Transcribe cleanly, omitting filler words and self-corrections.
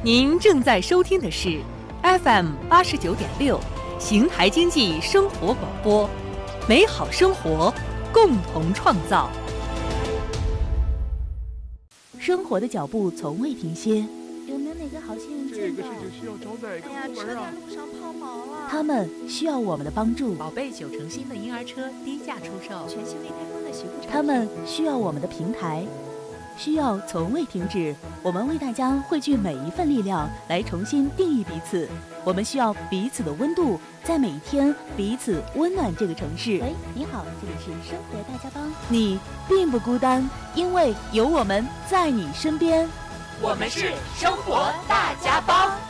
您正在收听的是 FM89.6邢台经济生活广播，美好生活，共同创造。生活的脚步从未停歇， 有没有哪个好心人这个事情需要招待各部门啊！ 车在路上抛锚了。 他们需要我们的帮助。 宝贝9成新的婴儿车低价出售， 全新未开封的洗护产品。 他们需要我们的平台，需要从未停止。我们为大家汇聚每一份力量，来重新定义彼此。我们需要彼此的温度，在每一天彼此温暖这个城市。 喂，你好，这里是生活大家帮。 你并不孤单，因为有我们在你身边。 我们是生活大家帮。